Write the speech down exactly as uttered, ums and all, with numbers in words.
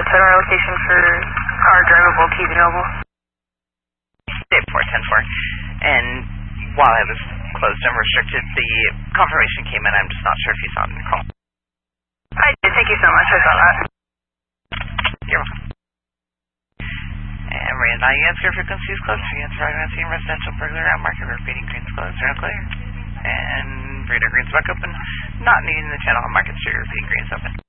total location for car drivable T V Noble. Dave four ten four. And while I was closed and restricted, the confirmation came in. I'm just not sure if you saw it in the call. I did. Thank you so much. I saw that. You're welcome. And Marina, now you answer frequencies closed. You answer frequency residential burglar at market repeating greens closed or clear. And Breeder greens back open. Not needing the channel on market street repeating greens open.